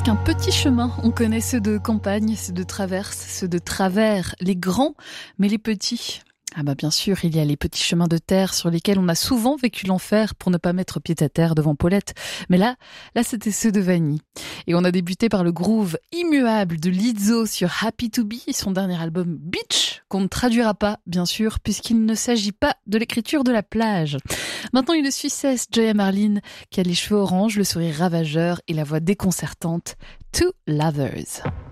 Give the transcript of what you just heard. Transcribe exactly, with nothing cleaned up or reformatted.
Un petit chemin, on connaît ceux de campagne, ceux de traverse, ceux de travers, les grands, mais les petits. Ah bah bien sûr, il y a les petits chemins de terre sur lesquels on a souvent vécu l'enfer pour ne pas mettre pied à terre devant Paulette. Mais là, là c'était ceux de Vanny. Et on a débuté par le groove immuable de Lizzo sur Happy to Be, son dernier album Beach, qu'on ne traduira pas, bien sûr, puisqu'il ne s'agit pas de l'écriture de la plage. Maintenant, une Suissesse, Joya Marlin, qui a les cheveux orange, le sourire ravageur et la voix déconcertante. Two Lovers.